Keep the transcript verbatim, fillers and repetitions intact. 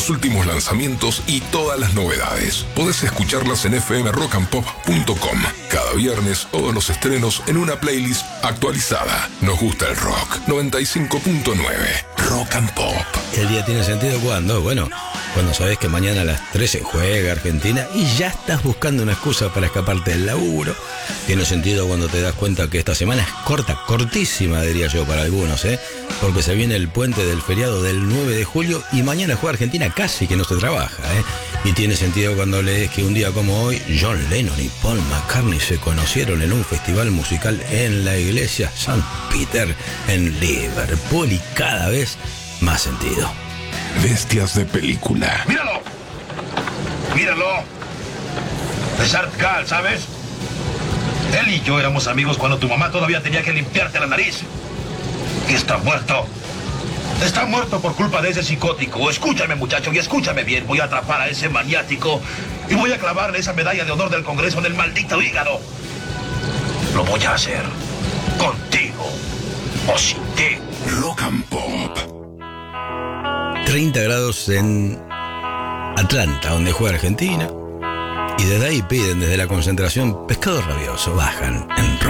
los últimos lanzamientos y todas las novedades. Podés escucharlas en f m rock and pop punto com. Cada viernes todos los estrenos en una playlist actualizada. Nos gusta el rock. noventa y cinco punto nueve Rock and Pop. El día tiene sentido cuando, bueno, cuando sabés que mañana a las trece juega Argentina y ya estás buscando una excusa para escaparte del laburo. Tiene sentido cuando te das cuenta que esta semana es corta, cortísima diría yo para algunos, ¿eh? Porque se viene el puente del feriado del nueve de julio y mañana juega Argentina, casi que no se trabaja, ¿eh? Y tiene sentido cuando lees que un día como hoy John Lennon y Paul McCartney se conocieron en un festival musical en la iglesia San Peter en Liverpool, y cada vez más sentido. Bestias de película. ¡Míralo! ¡Míralo! Es Art Gal, ¿sabes? Él y yo éramos amigos cuando tu mamá todavía tenía que limpiarte la nariz. Y está muerto. Está muerto por culpa de ese psicótico. Escúchame, muchacho, y escúchame bien. Voy a atrapar a ese maniático y voy a clavarle esa medalla de honor del Congreso en el maldito hígado. Lo voy a hacer. Contigo. O sin ti. Rock and Pop. treinta grados en Atlanta, donde juega Argentina. Y desde ahí piden, desde la concentración, pescado rabioso. Bajan en rock.